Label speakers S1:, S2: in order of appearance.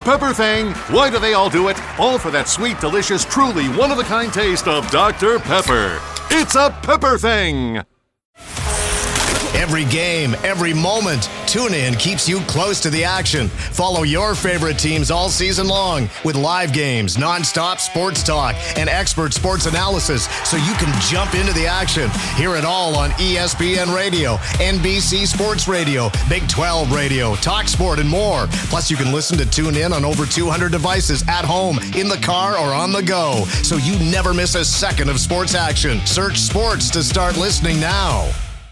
S1: Pepper thing. Why do they all do it? All for that sweet, delicious, truly one-of-a-kind taste of Dr. Pepper. It's a Pepper thing.
S2: Every game, every moment, TuneIn keeps you close to the action. Follow your favorite teams all season long with live games, nonstop sports talk, and expert sports analysis so you can jump into the action. Hear it all on ESPN Radio, NBC Sports Radio, Big 12 Radio, TalkSport, and more. Plus, you can listen to TuneIn on over 200 devices at home, in the car, or on the go, so you never miss a second of sports action. Search sports to start listening now.